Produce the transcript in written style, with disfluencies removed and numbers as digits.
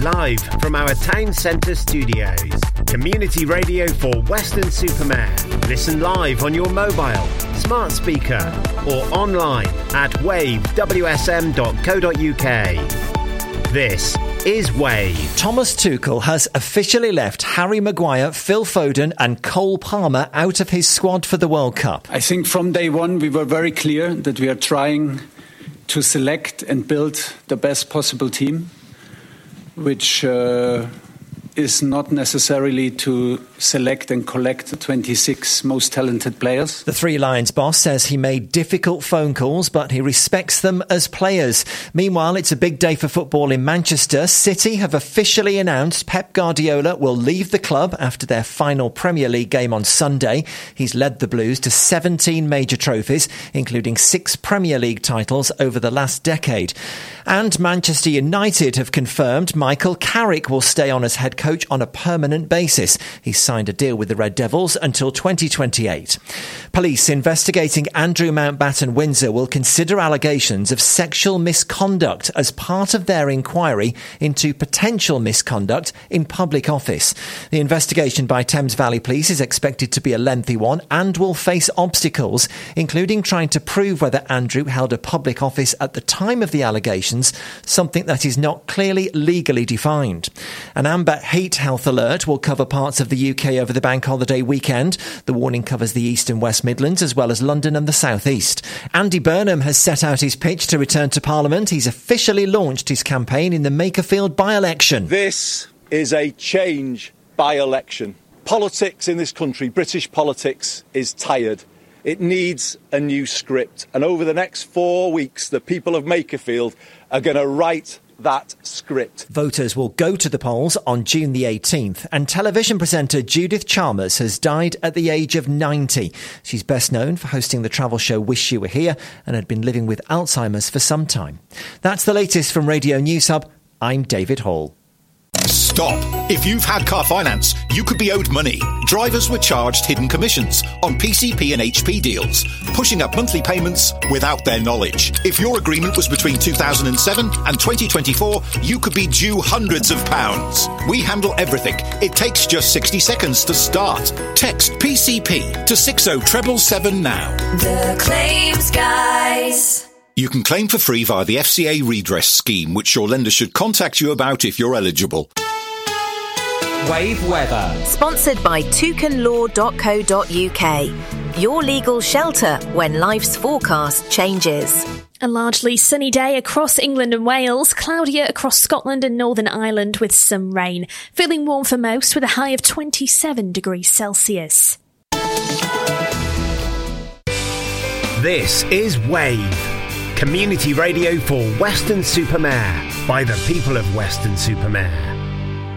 live from our town centre studios. Community radio for Weston-super-Mare. Listen live on your mobile, smart speaker or online at wavewsm.co.uk. This is Wave. Thomas Tuchel has officially left Harry Maguire, Phil Foden and Cole Palmer out of his squad for the World Cup. I think from day one we were very clear that we are trying to select and build the best possible team, which is not necessarily to select and collect the 26 most talented players. The Three Lions boss says he made difficult phone calls, but he respects them as players. Meanwhile, it's a big day for football in Manchester. City have officially announced Pep Guardiola will leave the club after their final Premier League game on Sunday. He's led the Blues to 17 major trophies, including 6 Premier League titles over the last decade. And Manchester United have confirmed Michael Carrick will stay on as head coach on a permanent basis. He's signed a deal with the Red Devils until 2028. Police investigating Andrew Mountbatten Windsor will consider allegations of sexual misconduct as part of their inquiry into potential misconduct in public office. The investigation by Thames Valley Police is expected to be a lengthy one and will face obstacles, including trying to prove whether Andrew held a public office at the time of the allegations, something that is not clearly legally defined. An amber heat health alert will cover parts of the UK over the bank holiday weekend. The warning covers the East and West Midlands as well as London and the South East. Andy Burnham has set out his pitch to return to Parliament. He's officially launched his campaign in the Makerfield by-election. This is a change by-election. Politics in this country, British politics, is tired. It needs a new script. And over the next 4 weeks, the people of Makerfield are going to write that script. Voters will go to the polls on June the 18th, and television presenter Judith Chalmers has died at the age of 90. She's best known for hosting the travel show Wish You Were Here and had been living with Alzheimer's for some time. That's the latest from Radio News Hub. I'm David Hall. Stop. If you've had car finance, you could be owed money. Drivers were charged hidden commissions on PCP and HP deals, pushing up monthly payments without their knowledge. If your agreement was between 2007 and 2024, you could be due hundreds of pounds. We handle everything. It takes just 60 seconds to start. Text PCP to 60777 now. The Claims Guys. You can claim for free via the FCA redress scheme, which your lender should contact you about if you're eligible. Wave weather. Sponsored by toucanlaw.co.uk. Your legal shelter when life's forecast changes. A largely sunny day across England and Wales, cloudier across Scotland and Northern Ireland with some rain. Feeling warm for most with a high of 27 degrees Celsius. This is Wave. Community radio for Weston-super-Mare by the people of Weston-super-Mare.